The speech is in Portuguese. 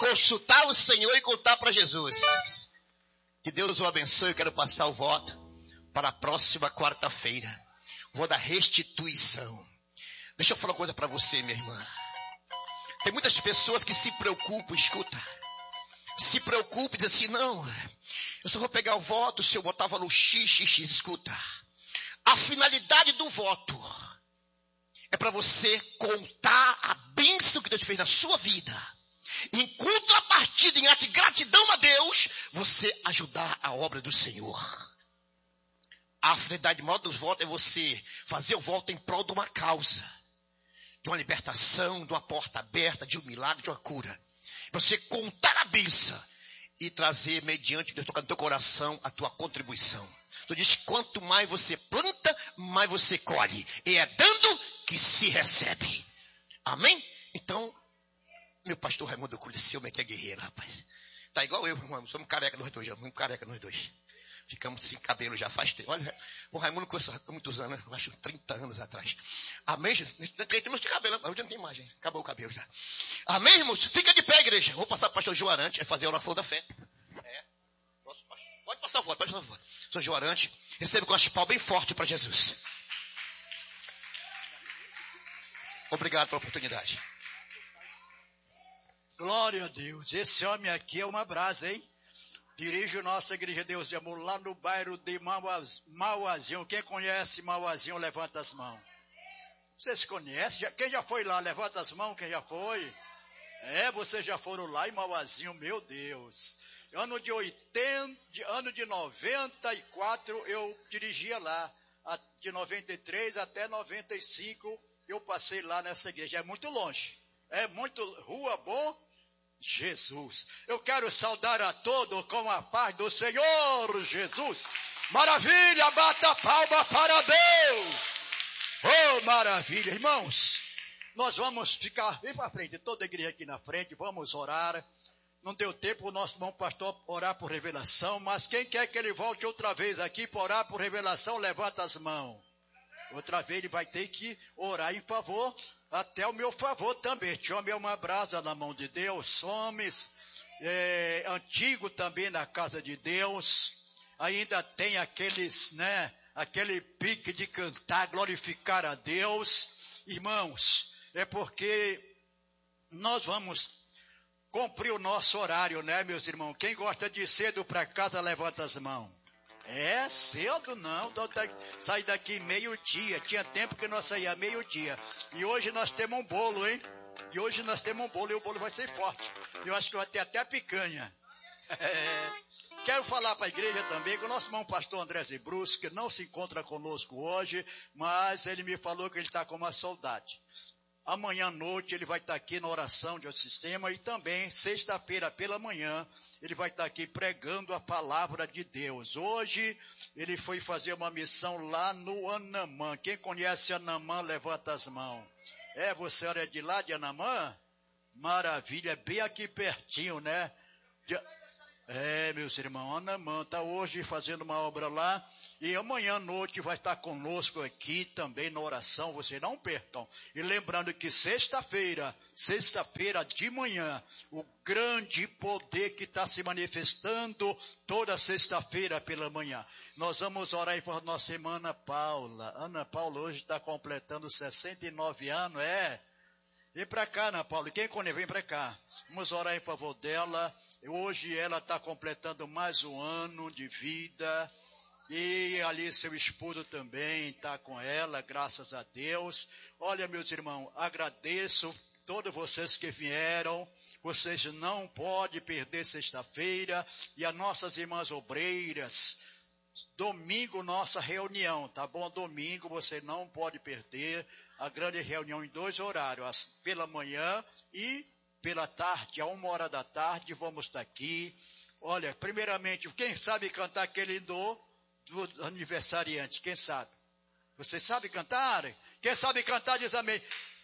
consultar o Senhor e contar para Jesus. Que Deus o abençoe. Eu quero passar o voto para a próxima quarta-feira. Vou dar restituição. Deixa eu falar uma coisa para você, minha irmã. Tem muitas pessoas que se preocupam, escuta. Se preocupam e dizem assim, não, eu só vou pegar o voto se eu botar valor X, escuta. A finalidade do voto é para você contar a bênção que Deus fez na sua vida. Em contrapartida, em ato de gratidão a Deus, você ajudar a obra do Senhor. A finalidade maior dos votos é você fazer o voto em prol de uma causa. De uma libertação, de uma porta aberta, de um milagre, de uma cura. Você contar a bênção e trazer, mediante Deus tocar no teu coração, a tua contribuição. Tu diz, quanto mais você planta, mais você colhe. E é dando que se recebe. Amém? Então, meu pastor Raimundo Cruz, esse homem aqui é guerreiro, rapaz. Tá igual eu, irmão. Somos careca nós dois, somos careca nós dois. Ficamos sem cabelo já faz tempo. Olha, o Raimundo conhece há muitos anos, eu acho 30 anos atrás. Amém, Jesus? Temos de cabelo, hoje não tem imagem. Acabou o cabelo já. Amém, irmãos? Fica de pé, igreja. Vou passar para o pastor Joarante, vai fazer a oração da fé. Pode passar a voz, pode passar a voz. Pastor Joarante, recebe com as palmas bem forte para Jesus. Obrigado pela oportunidade. Glória a Deus. Esse homem aqui é uma brasa, hein? Dirige nossa igreja Deus de Amor lá no bairro de Mauazinho. Quem conhece Mauazinho, levanta as mãos. Vocês conhecem? Quem já foi lá? Levanta as mãos, quem já foi? Vocês já foram lá em Mauazinho, meu Deus. Ano de 94 eu dirigia lá. De 93 até 95 eu passei lá nessa igreja. É muito longe. É muito rua bom. Jesus, eu quero saudar a todos com a paz do Senhor Jesus. Maravilha, bata palma para Deus. Oh, maravilha, irmãos. Nós vamos ficar bem para frente, toda a igreja aqui na frente, vamos orar. Não deu tempo o nosso irmão pastor orar por revelação, mas quem quer que ele volte outra vez aqui para orar por revelação, levanta as mãos. Outra vez ele vai ter que orar em favor, até o meu favor também. Este homem é uma brasa na mão de Deus. Homens antigos também na casa de Deus. Ainda tem aquele pique de cantar, glorificar a Deus. Irmãos, é porque nós vamos cumprir o nosso horário, né, meus irmãos? Quem gosta de ir cedo para casa, levanta as mãos. Cedo não, sai daqui meio-dia, tinha tempo que nós saía meio-dia, e hoje nós temos um bolo, hein? E o bolo vai ser forte, eu acho que vai ter até picanha. Quero falar para a igreja também que o nosso irmão pastor André Zebrus, que não se encontra conosco hoje, mas ele me falou que ele está com uma saudade. Amanhã à noite ele vai estar aqui na oração de sistema e também sexta-feira pela manhã ele vai estar aqui pregando a palavra de Deus. Hoje ele foi fazer uma missão lá no Anamã. Quem conhece Anamã, levanta as mãos. Você é de lá de Anamã? Maravilha, é bem aqui pertinho, né? Meus irmãos, Anamã está hoje fazendo uma obra lá. E amanhã à noite vai estar conosco aqui também na oração, vocês não percam. E lembrando que sexta-feira de manhã, o grande poder que está se manifestando toda sexta-feira pela manhã. Nós vamos orar por nossa irmã Ana Paula. Ana Paula hoje está completando 69 anos, Vem para cá, Ana Paula. Quem conhece, vem para cá. Vamos orar em favor dela. Hoje ela está completando mais um ano de vida. E ali seu esposo também está com ela, graças a Deus. Olha, meus irmãos, agradeço todos vocês que vieram. Vocês não podem perder sexta-feira. E as nossas irmãs obreiras, domingo nossa reunião, tá bom? Domingo você não pode perder a grande reunião em 2 horários, pela manhã e pela tarde, a 1h da tarde, vamos estar aqui. Olha, primeiramente, quem sabe cantar aquele do aniversariante, quem sabe? Vocês sabem cantar? Quem sabe cantar diz amém.